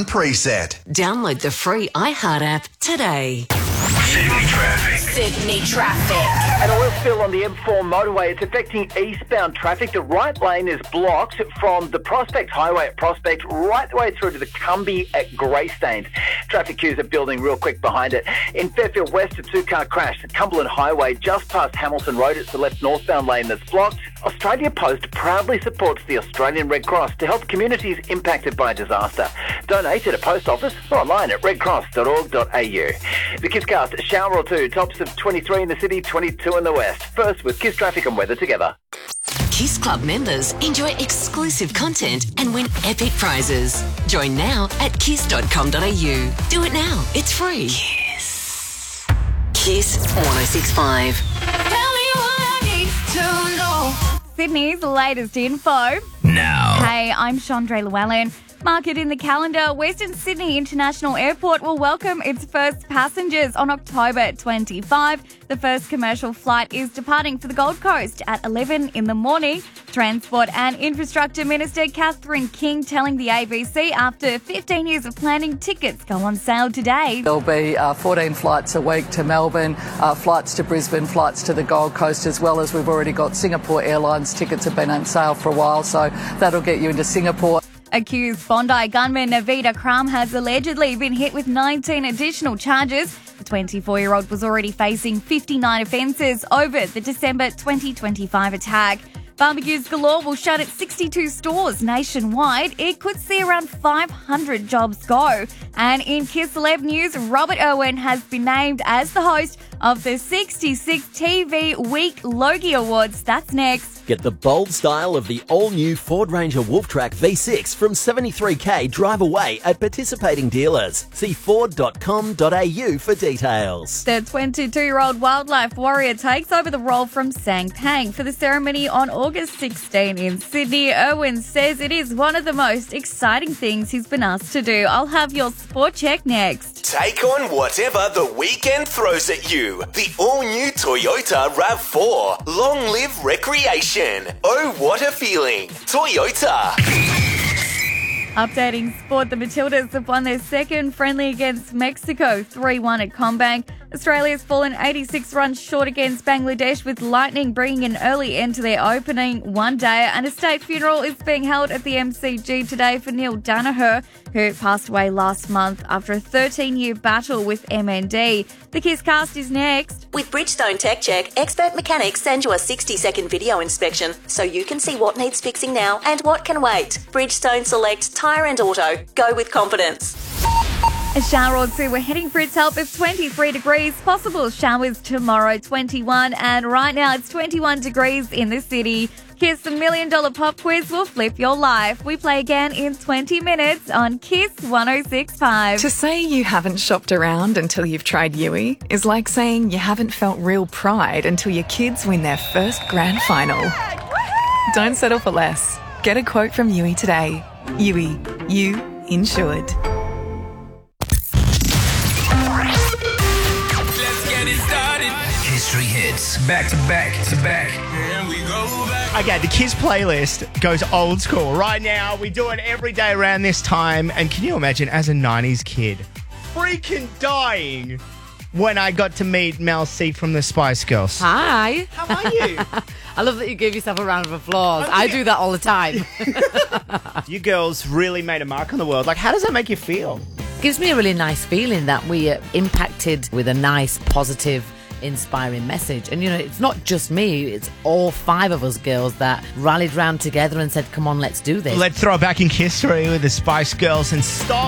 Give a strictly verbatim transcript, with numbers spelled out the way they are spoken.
one preset. Download the free iHeart app today. Sydney traffic. Sydney traffic. An oil spill on the M four motorway. It's affecting eastbound traffic. The right lane is blocked from the Prospect Highway at Prospect right the way through to the Cumbie at Greystanes. Traffic queues are building real quick behind it. In Fairfield West, a two-car crash at Cumberland Highway just past Hamilton Road. It's the left northbound lane that's blocked. Australia Post proudly supports the Australian Red Cross to help communities impacted by disaster. Donate at a post office or online at red cross dot org dot a u. The KissCast, shower or two, tops of twenty-three in the city, twenty-two in the west. First with Kiss Traffic and weather together. Kiss Club members enjoy exclusive content and win epic prizes. Join now at kiss dot com dot a u. Do it now. It's free. Kiss. Kiss one oh six point five. Tell me what I need to know. Sydney's latest info. Now. Hey, I'm Chandra Llewellyn. Mark it in the calendar. Western Sydney International Airport will welcome its first passengers on October twenty-fifth. The first commercial flight is departing for the Gold Coast at eleven in the morning. Transport and Infrastructure Minister Catherine King telling the A B C after fifteen years of planning, tickets go on sale today. There'll be uh, fourteen flights a week to Melbourne, uh, flights to Brisbane, flights to the Gold Coast, as well as we've already got Singapore Airlines. Tickets have been on sale for a while, so that'll get you into Singapore. Accused Bondi gunman Navita Kram has allegedly been hit with nineteen additional charges. The twenty-four-year-old was already facing fifty-nine offences over the December twenty twenty-five attack. Barbecues Galore will shut its sixty-two stores nationwide. It could see around five hundred jobs go. And in Kiss Celeb news, Robert Irwin has been named as the host of the sixty-sixth T V Week Logie Awards. That's next. Get the bold style of the all-new Ford Ranger Wolftrack V six from seventy-three K drive away at participating dealers. See ford dot com dot a u for details. The twenty-two-year-old wildlife warrior takes over the role from Sang Pang for the ceremony on August sixteenth in Sydney. Irwin says it is one of the most exciting things he's been asked to do. I'll have your sport check next. Take on whatever the weekend throws at you. The all-new Toyota RAV four. Long live recreation. Oh, what a feeling. Toyota. Updating sport, the Matildas have won their second friendly against Mexico, three one at CommBank. Australia's fallen eighty-six runs short against Bangladesh, with Lightning bringing an early end to their opening one day. And a state funeral is being held at the M C G today for Neil Danaher, who passed away last month after a thirteen-year battle with M N D. The KissCast is next. With Bridgestone Tech Check, expert mechanics send you a sixty-second video inspection so you can see what needs fixing now and what can wait. Bridgestone Select Tyre and Auto. Go with confidence. A shower or two. We're heading for its help. It's twenty-three degrees. Possible showers tomorrow, twenty-one. And right now it's twenty-one degrees in the city. Kiss, the Million Dollar Pop Quiz will flip your life. We play again in twenty minutes on Kiss one oh six point five. To say you haven't shopped around until you've tried Yui is like saying you haven't felt real pride until your kids win their first grand final. Don't settle for less. Get a quote from Yui today. Yui, you insured. History hits. Back to back to back. And we go back. Okay, the Kiss playlist goes old school. Right now, we do it every day around this time. And can you imagine, as a nineties kid, freaking dying when I got to meet Mel C from the Spice Girls. Hi. How are you? I love that you gave yourself a round of applause. I do that all the time. You girls really made a mark on the world. Like, how does that make you feel? Gives me a really nice feeling that we are impacted with a nice, positive, inspiring message. And, you know, it's not just me. It's all five of us girls that rallied round together and said, come on, let's do this. Let's throw it back in history with the Spice Girls and stop.